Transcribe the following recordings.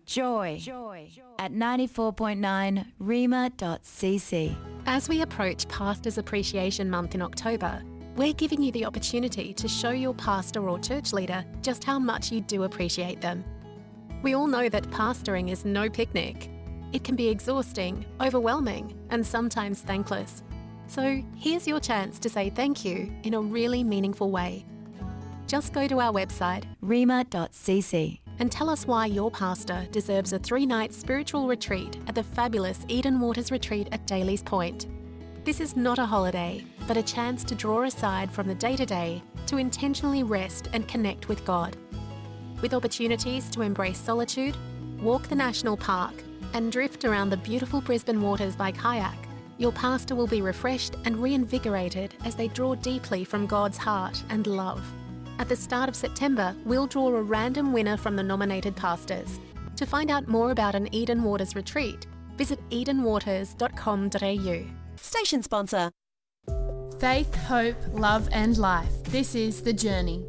Joy at 94.9 rima.cc. As we approach Pastors Appreciation Month in October, we're giving you the opportunity to show your pastor or church leader just how much you do appreciate them. We all know that pastoring is no picnic. It can be exhausting, overwhelming, and sometimes thankless. So here's your chance to say thank you in a really meaningful way. Just go to our website, rima.cc, and tell us why your pastor deserves a 3-night spiritual retreat at the fabulous Eden Waters Retreat at Daly's Point. This is not a holiday, but a chance to draw aside from the day-to-day to intentionally rest and connect with God. With opportunities to embrace solitude, walk the national park, and drift around the beautiful Brisbane waters by kayak, your pastor will be refreshed and reinvigorated as they draw deeply from God's heart and love. At the start of September, we'll draw a random winner from the nominated pastors. To find out more about an Eden Waters retreat, visit edenwaters.com.au. Station sponsor. Faith, hope, love and life. This is The Journey.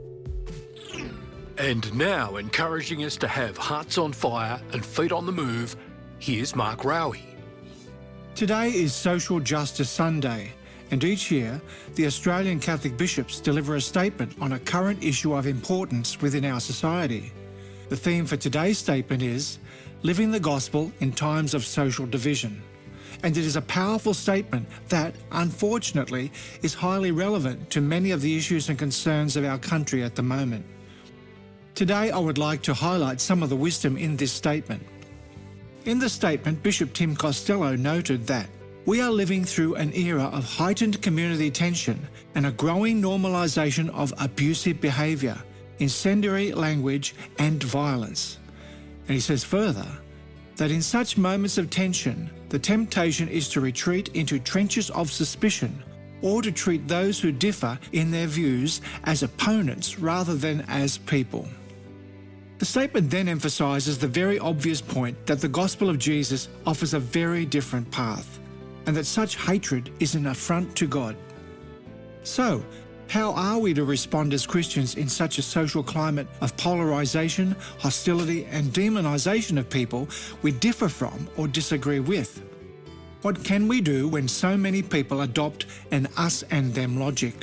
And now, encouraging us to have hearts on fire and feet on the move, here's Mark Rowie. Today is Social Justice Sunday, and each year the Australian Catholic bishops deliver a statement on a current issue of importance within our society. The theme for today's statement is Living the Gospel in Times of Social Division. And it is a powerful statement that, unfortunately, is highly relevant to many of the issues and concerns of our country at the moment. Today I would like to highlight some of the wisdom in this statement. In the statement, Bishop Tim Costello noted that we are living through an era of heightened community tension and a growing normalisation of abusive behaviour, incendiary language and violence. And he says further that in such moments of tension, the temptation is to retreat into trenches of suspicion or to treat those who differ in their views as opponents rather than as people. The statement then emphasises the very obvious point that the gospel of Jesus offers a very different path, and that such hatred is an affront to God. So, how are we to respond as Christians in such a social climate of polarisation, hostility and demonisation of people we differ from or disagree with? What can we do when so many people adopt an us and them logic?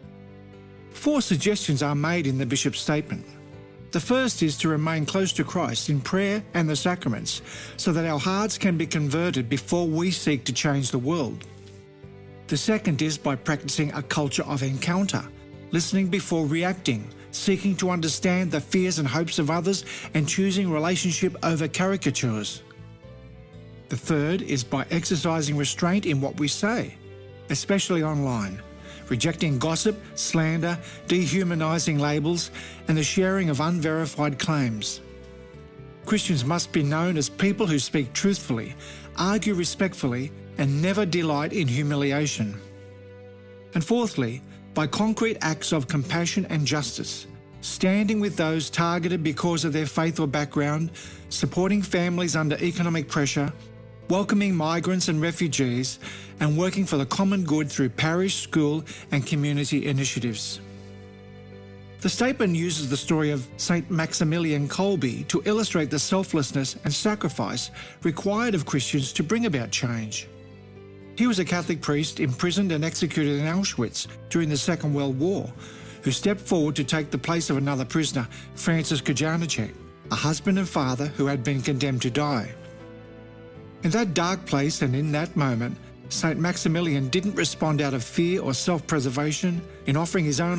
4 suggestions are made in the bishop's statement. The first is to remain close to Christ in prayer and the sacraments so that our hearts can be converted before we seek to change the world. The second is by practicing a culture of encounter, listening before reacting, seeking to understand the fears and hopes of others and choosing relationship over caricatures. The third is by exercising restraint in what we say, especially online, rejecting gossip, slander, dehumanising labels, and the sharing of unverified claims. Christians must be known as people who speak truthfully, argue respectfully, and never delight in humiliation. And fourthly, by concrete acts of compassion and justice, standing with those targeted because of their faith or background, supporting families under economic pressure, welcoming migrants and refugees, and working for the common good through parish, school and community initiatives. The statement uses the story of St. Maximilian Kolbe to illustrate the selflessness and sacrifice required of Christians to bring about change. He was a Catholic priest imprisoned and executed in Auschwitz during the Second World War, who stepped forward to take the place of another prisoner, Francis Kajaniczek, a husband and father who had been condemned to die. In that dark place and in that moment, St. Maximilian didn't respond out of fear or self-preservation in offering his own